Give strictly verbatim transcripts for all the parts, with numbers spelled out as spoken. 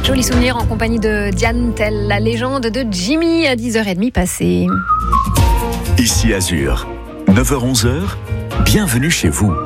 Joli souvenir en compagnie de Diane Tell, la légende de Jimmy à dix heures trente passée. Ici Azur, neuf heures onze, bienvenue chez vous.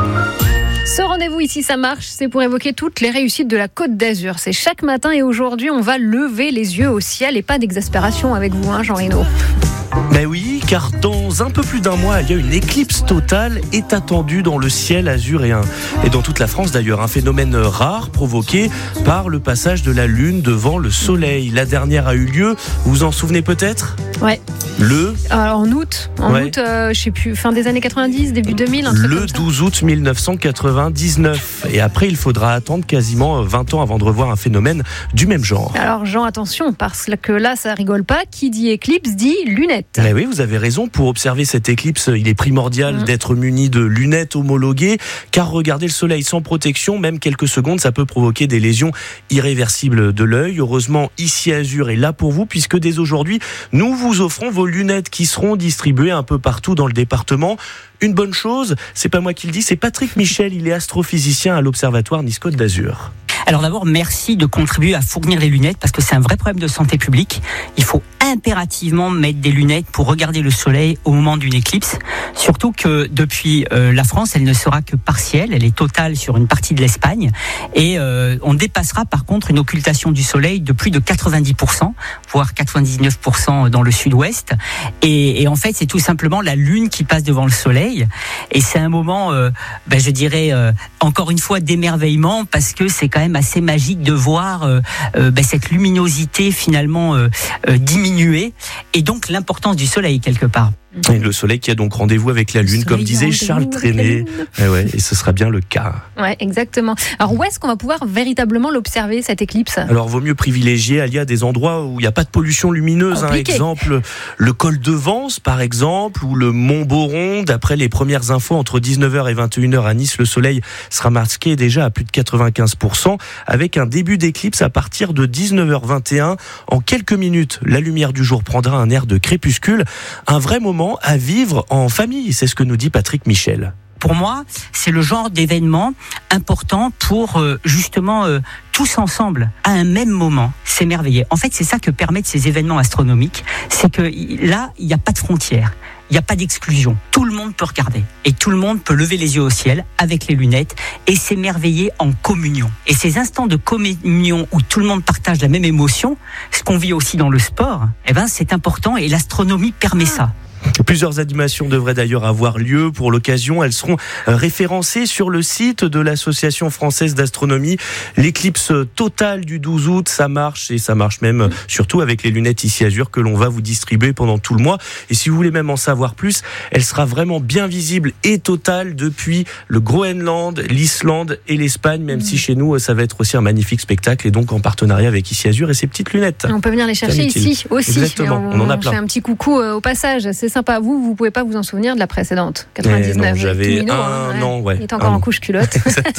Ce rendez-vous ici, ça marche, c'est pour évoquer toutes les réussites de la Côte d'Azur. C'est chaque matin et aujourd'hui, on va lever les yeux au ciel et pas d'exaspération avec vous, hein, Jean Reno. Ben oui, car dans un peu plus d'un mois, il y a une éclipse totale est attendue dans le ciel azuréen. Et dans toute la France d'ailleurs, un phénomène rare provoqué par le passage de la Lune devant le Soleil. La dernière a eu lieu, vous vous en souvenez peut-être ? Ouais. Le Alors, en août, en ouais. août, euh, je sais plus, fin des années quatre-vingt-dix, début deux mille, un truc Le comme ça. douze août mille neuf cent quatre-vingt-dix-neuf. Et après, il faudra attendre quasiment vingt ans avant de revoir un phénomène du même genre. Alors Jean, attention, parce que là, ça rigole pas. Qui dit éclipse dit lunettes. Mais oui, vous avez raison. Pour observer cette éclipse, il est primordial mmh. d'être muni de lunettes homologuées, car regarder le soleil sans protection, même quelques secondes, ça peut provoquer des lésions irréversibles de l'œil. Heureusement, ici Azur est là pour vous, puisque dès aujourd'hui, nous vous offrons vos lunettes qui seront distribuées un peu partout dans le département. Une bonne chose, c'est pas moi qui le dis, c'est Patrick Michel, il est astrophysicien à l'Observatoire Nice-Côte d'Azur. Alors d'abord, merci de contribuer à fournir les lunettes parce que c'est un vrai problème de santé publique. Il faut impérativement mettre des lunettes pour regarder le soleil au moment d'une éclipse. Surtout que depuis euh, la France, elle ne sera que partielle, elle est totale sur une partie de l'Espagne. Et euh, on dépassera par contre une occultation du soleil de plus de quatre-vingt-dix pour cent, voire quatre-vingt-dix-neuf pour cent dans le sud-ouest. Et, et en fait, c'est tout simplement la Lune qui passe devant le soleil. Et c'est un moment, euh, ben, je dirais, euh, encore une fois, d'émerveillement parce que c'est quand même assez magique de voir euh, euh, ben, cette luminosité finalement euh, euh, diminuer et donc l'importance du soleil quelque part. Et le soleil qui a donc rendez-vous avec la Lune, comme disait Charles Trenet. Et, ouais, et ce sera bien le cas. Ouais, exactement. Alors où est-ce qu'on va pouvoir véritablement l'observer, cette éclipse ? Alors vaut mieux privilégier aller à des endroits où il n'y a pas de pollution lumineuse. Hein. Exemple, le col de Vence, par exemple, ou le Mont Boron. D'après les premières infos, entre dix-neuf heures et vingt et une heures à Nice, le soleil sera masqué déjà à plus de quatre-vingt-quinze pour cent, avec un début d'éclipse à partir de dix-neuf heures vingt et un. En quelques minutes, la lumière du jour prendra un air de crépuscule. Un vrai moment à vivre en famille, c'est ce que nous dit Patrick Michel. Pour moi, c'est le genre d'événement important pour euh, justement euh, tous ensemble, à un même moment, s'émerveiller. En fait, c'est ça que permettent ces événements astronomiques, c'est que là, il n'y a pas de frontières. Il n'y a pas d'exclusion. Tout le monde peut regarder. Et tout le monde peut lever les yeux au ciel avec les lunettes et s'émerveiller en communion. Et ces instants de communion où tout le monde partage la même émotion, ce qu'on vit aussi dans le sport, eh ben, c'est important et l'astronomie permet ça. Plusieurs animations devraient d'ailleurs avoir lieu pour l'occasion. Elles seront référencées sur le site de l'Association française d'astronomie. L'éclipse totale du douze août, ça marche et ça marche même surtout avec les lunettes ici Azur que l'on va vous distribuer pendant tout le mois. Et si vous voulez même en savoir plus, elle sera vraiment bien visible et totale depuis le Groenland, l'Islande et l'Espagne, même mmh. si chez nous, ça va être aussi un magnifique spectacle et donc en partenariat avec ici Azur et ses petites lunettes. On peut venir les chercher ici aussi. Exactement, on, on en a plein. On fait un petit coucou euh, au passage, c'est sympa. Vous, vous pouvez pas vous en souvenir de la précédente, quatre-vingt-dix-neuf. Eh non, j'avais Mino, un hein, an, ouais. Il est encore un en couche culotte.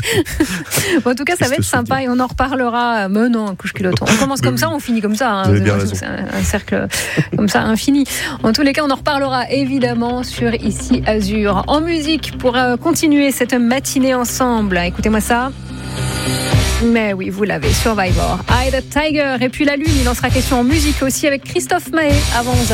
Bon, en tout cas, ça va être sympa souvenir. Et on en reparlera. Mais non, en couche culotte. On commence comme ça, on finit comme ça. Hein. C'est un, un cercle comme ça infini. En tous les cas, on en reparlera évidemment sur Ici Azur. En musique, pour euh, continuer cette matinée ensemble. Écoutez-moi ça. Mais oui, vous l'avez, Survivor. Eye the Tiger. Et puis la Lune, il en sera question en musique aussi avec Christophe Maé avant onze heures.